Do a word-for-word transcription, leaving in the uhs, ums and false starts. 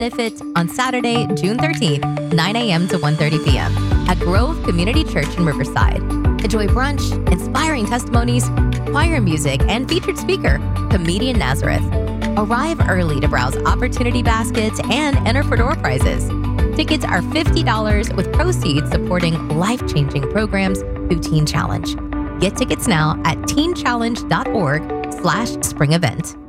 benefit on Saturday, June thirteenth, nine a.m. to one thirty p.m. at Grove Community Church in Riverside. Enjoy brunch, inspiring testimonies, choir music, and featured speaker, Comedian Nazareth. Arrive early to browse opportunity baskets and enter for door prizes. Tickets are fifty dollars with proceeds supporting life-changing programs through Teen Challenge. Get tickets now at teenchallenge.org slash spring event.